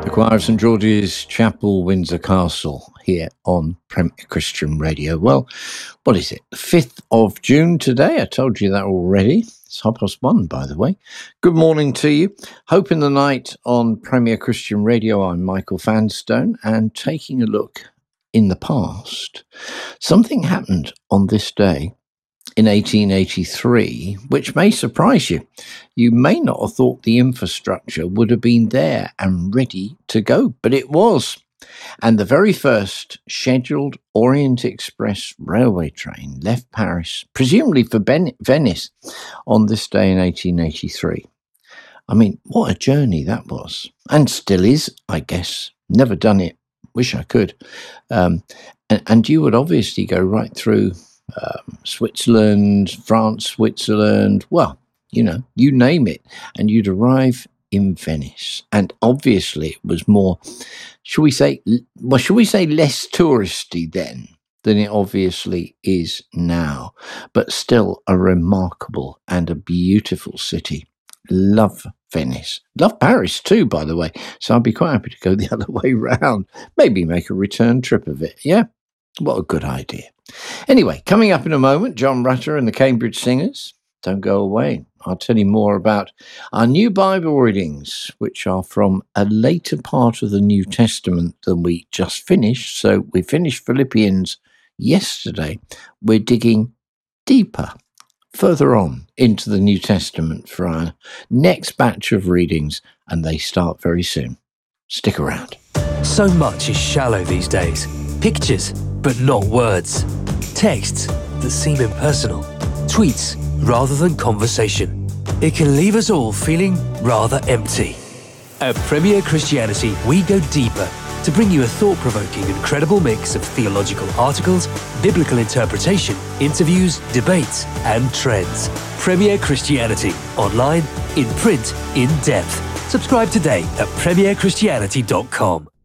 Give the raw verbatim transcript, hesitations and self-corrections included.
The choir of St George's Chapel, Windsor Castle, here on Premier Christian Radio. Well, what is it? The fifth of June today. I told you that already. It's half past one, by the way. Good morning to you. Hope in the Night on Premier Christian Radio. I'm Michael Fanstone, and taking a look in the past. Something happened on this day in eighteen eighty-three, which may surprise you. You may not have thought the infrastructure would have been there and ready to go, but it was. And the very first scheduled Orient Express railway train left Paris, presumably for ben- Venice, on this day in eighteen eighty-three. I mean, what a journey that was. And still is, I guess. Never done it. Wish I could. Um, and, and you would obviously go right through Um, Switzerland, France, Switzerland, well, you know, you name it, and you'd arrive in Venice. And obviously it was more, shall we say, well, shall we say less touristy then than it obviously is now, but still a remarkable and a beautiful city. Love Venice. Love Paris too, by the way. So I'd be quite happy to go the other way round. Maybe make a return trip of it. Yeah, what a good idea. Anyway, coming up in a moment, John Rutter and the Cambridge Singers. Don't go away. I'll tell you more about our new Bible readings, which are from a later part of the New Testament than we just finished. So we finished Philippians yesterday. We're digging deeper, further on into the New Testament for our next batch of readings, and they start very soon. Stick around. So much is shallow these days. Pictures, but not words. Texts that seem impersonal. Tweets rather than conversation. It can leave us all feeling rather empty. At Premier Christianity, we go deeper to bring you a thought-provoking and credible mix of theological articles, biblical interpretation, interviews, debates, and trends. Premier Christianity. Online, in print, in depth. Subscribe today at premier christianity dot com.